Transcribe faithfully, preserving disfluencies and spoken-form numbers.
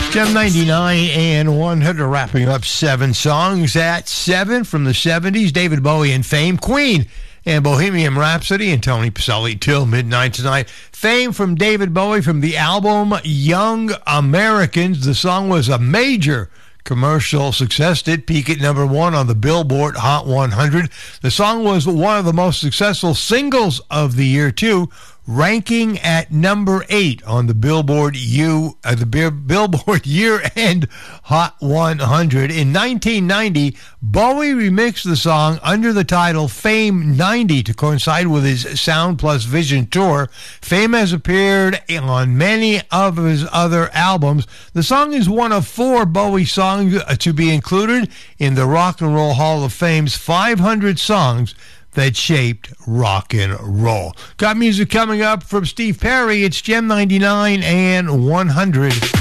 Gem ninety-nine and one hundred, wrapping up seven songs at seven from the seventies. David Bowie and Fame, Queen and Bohemian Rhapsody, and Tony Pacelli till midnight tonight. Fame from David Bowie from the album Young Americans. The song was a major commercial success. Did peak at number one on the Billboard Hot one hundred. The song was one of the most successful singles of the year, too, ranking at number eight on the Billboard U, uh, the Billboard Year-End Hot one hundred. In nineteen ninety, Bowie remixed the song under the title Fame ninety to coincide with his Sound Plus Vision tour. Fame has appeared on many of his other albums. The song is one of four Bowie songs to be included in the Rock and Roll Hall of Fame's five hundred songs that shaped rock and roll. Got music coming up from Steve Perry. It's Gem ninety-nine and one hundred.